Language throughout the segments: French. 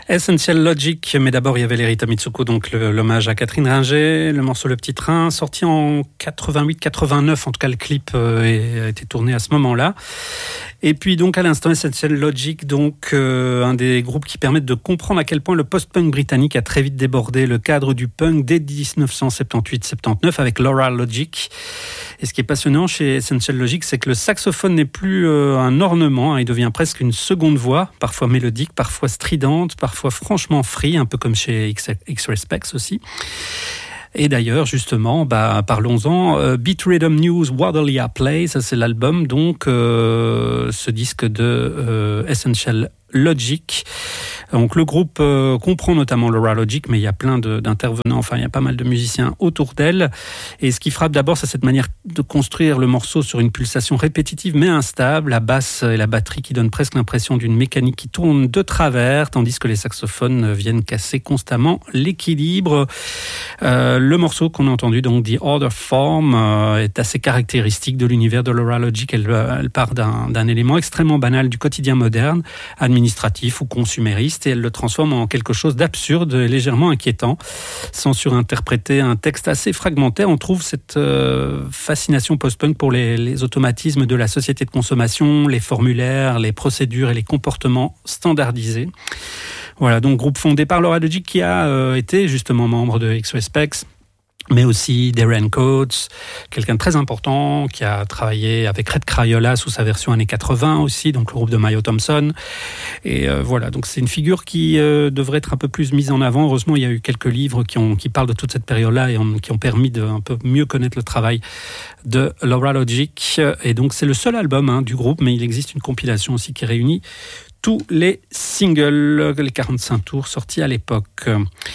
Essential Logic, mais d'abord il y avait les Rita Mitsuko, donc l'hommage à Catherine Ringer, le morceau Le Petit Train, sorti en 88-89, en tout cas le clip a été tourné à ce moment-là. Et puis donc à l'instant Essential Logic, donc un des groupes qui permettent de comprendre à quel point le post-punk britannique a très vite débordé le cadre du punk dès 1978-79 avec Laura Logic. Et ce qui est passionnant chez Essential Logic, c'est que le saxophone n'est plus un ornement, il devient presque une seconde voix, parfois mélodique, parfois stridente, parfois franchement free, un peu comme chez X-Respects aussi. Et d'ailleurs, justement, parlons-en. Beat Rhythm News Wadalia Play, ça c'est l'album, donc ce disque de Essential Logic. Donc le groupe comprend notamment Laura Logic, mais il y a plein d'intervenants, enfin il y a pas mal de musiciens autour d'elle. Et ce qui frappe d'abord, c'est cette manière de construire le morceau sur une pulsation répétitive mais instable, la basse et la batterie qui donnent presque l'impression d'une mécanique qui tourne de travers, tandis que les saxophones viennent casser constamment l'équilibre. Le morceau qu'on a entendu, donc The Other Form, est assez caractéristique de l'univers de Laura Logic. Elle part d'un élément extrêmement banal du quotidien moderne, administratif ou consumériste, et elle le transforme en quelque chose d'absurde et légèrement inquiétant. Sans surinterpréter un texte assez fragmentaire, on trouve cette fascination post-punk pour les automatismes de la société de consommation, les formulaires, les procédures et les comportements standardisés. Voilà, donc groupe fondé par Laura Logic qui a été justement membre de X-Respects, mais aussi des Raincoats, quelqu'un de très important qui a travaillé avec Red Crayola sous sa version années 80 aussi, donc le groupe de Mayo Thompson. Et voilà, donc c'est une figure qui devrait être un peu plus mise en avant. Heureusement, il y a eu quelques livres qui parlent de toute cette période-là et qui ont permis de un peu mieux connaître le travail de Laura Logic. Et donc c'est le seul album du groupe, mais il existe une compilation aussi qui réunit tous les singles, les 45 tours sortis à l'époque.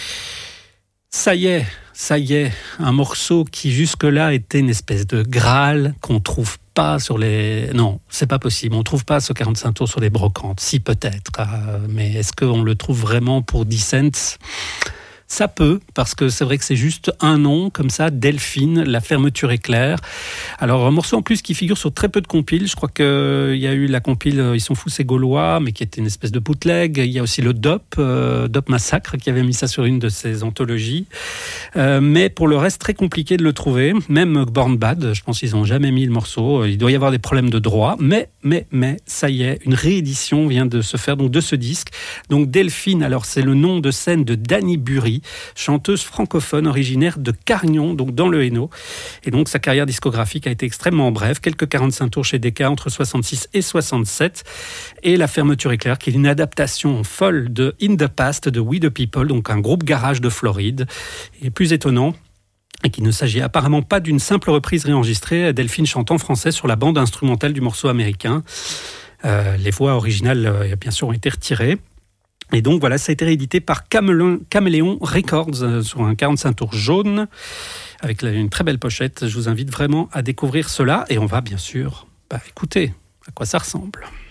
Ça y est, un morceau qui jusque-là était une espèce de Graal qu'on trouve pas sur les... Non, c'est pas possible, on trouve pas ce 45 tours sur les brocantes. Si, peut-être, mais est-ce qu'on le trouve vraiment pour 10 cents ? Ça peut, parce que c'est vrai que c'est juste un nom, comme ça, Delphine, La Fermeture Éclair. Alors, un morceau en plus qui figure sur très peu de compiles. Je crois qu'il y a eu la compile Ils sont fous ces Gaulois, mais qui était une espèce de bootleg. Il y a aussi le Dop Massacre, qui avait mis ça sur une de ses anthologies. Mais pour le reste, très compliqué de le trouver. Même Born Bad, je pense qu'ils n'ont jamais mis le morceau. Il doit y avoir des problèmes de droit. Mais, ça y est, une réédition vient de se faire donc, de ce disque. Donc, Delphine, alors c'est le nom de scène de Dany Bury, chanteuse francophone originaire de Carignon, donc dans le Hainaut. Et donc sa carrière discographique a été extrêmement brève, quelques 45 tours chez Decca entre 66 et 67. Et La Fermeture Éclair, qui est une adaptation folle de In the Past de We the People, donc un groupe garage de Floride. Et plus étonnant, et qu'il ne s'agit apparemment pas d'une simple reprise réenregistrée, Delphine chante en français sur la bande instrumentale du morceau américain. Les voix originales, bien sûr, ont été retirées. Et donc voilà, ça a été réédité par Caméléon Records sur un 45 tours jaune avec une très belle pochette. Je vous invite vraiment à découvrir cela et on va bien sûr écouter à quoi ça ressemble.